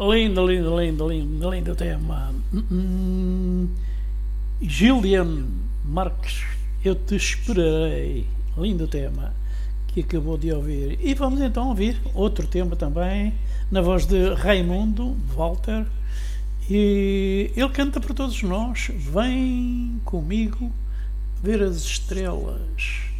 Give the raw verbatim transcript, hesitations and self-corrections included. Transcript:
Lindo, lindo, lindo, lindo, lindo tema. Hum, Gillian Marques, eu te esperarei. Lindo tema que acabou de ouvir. E vamos então ouvir outro tema também, na voz de Raimundo Walter. E ele canta para todos nós: vem comigo ver as estrelas.